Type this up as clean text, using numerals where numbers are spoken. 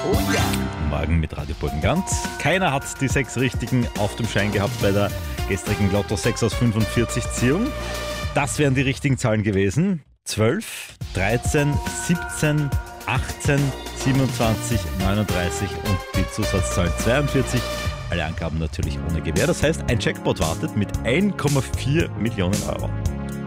Oh ja. Morgen mit Radio Burgenland. Keiner hat die 6 Richtigen auf dem Schein gehabt bei der gestrigen Lotto 6 aus 45 Ziehung. Das wären die richtigen Zahlen gewesen. 12, 13, 17, 18, 27, 39 und die Zusatzzahl 42. Alle Angaben natürlich ohne Gewähr. Das heißt, ein Jackpot wartet mit 1,4 Millionen Euro.